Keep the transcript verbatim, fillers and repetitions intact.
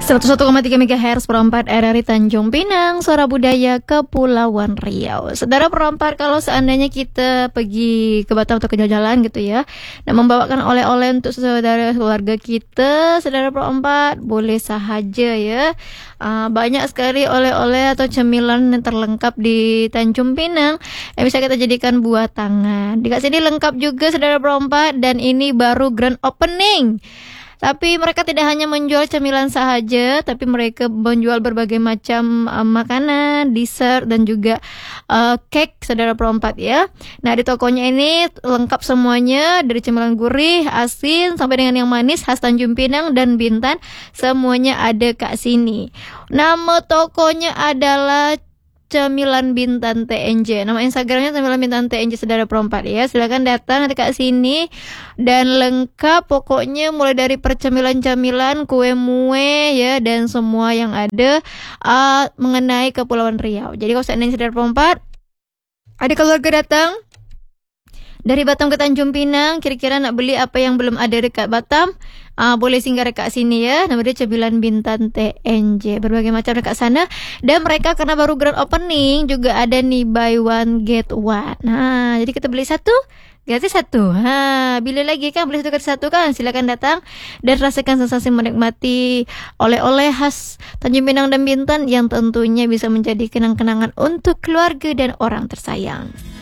seratus satu koma tiga megahertz perempat R R I Tanjung Pinang, suara budaya Kepulauan Riau. Saudara perempat, kalau seandainya kita pergi ke Batam atau ke jalan gitu ya, dan membawakan oleh-oleh untuk saudara keluarga kita, saudara perempat, boleh sahaja ya. Uh, banyak sekali oleh-oleh atau cemilan yang terlengkap di Tanjung Pinang yang bisa kita jadikan buah tangan. Di sini lengkap juga saudara perempat, dan ini baru grand opening. Tapi mereka tidak hanya menjual cemilan sahaja, tapi mereka menjual berbagai macam uh, makanan, dessert, dan juga uh, cake, saudara perempat ya. Nah, di tokonya ini lengkap semuanya, dari cemilan gurih, asin, sampai dengan yang manis, khas Tanjung Pinang dan Bintan, semuanya ada kat sini. Nama tokonya adalah Cemilan Bintan T N J. Nama Instagramnya Cemilan Bintan T N J, saudara perempat ya. Silakan datang nanti kat sini, dan lengkap pokoknya, mulai dari percemilan-cemilan, kue mue ya, dan semua yang ada uh, mengenai Kepulauan Riau. Jadi kalau seandainya saudara perempat ada keluarga datang dari Batam ke Tanjung Pinang, kira-kira nak beli apa yang belum ada dekat Batam, uh, boleh singgah dekat sini ya. Nama dia Cemilan Bintan T N J. Berbagai macam dekat sana. Dan mereka karena baru grand opening, juga ada nih buy one get one. Nah, jadi kita beli satu, gratis satu. Ha, bila lagi kan beli satu gratis satu kan. Silakan datang dan rasakan sensasi menikmati oleh-oleh khas Tanjung Pinang dan Bintan yang tentunya bisa menjadi kenang-kenangan untuk keluarga dan orang tersayang.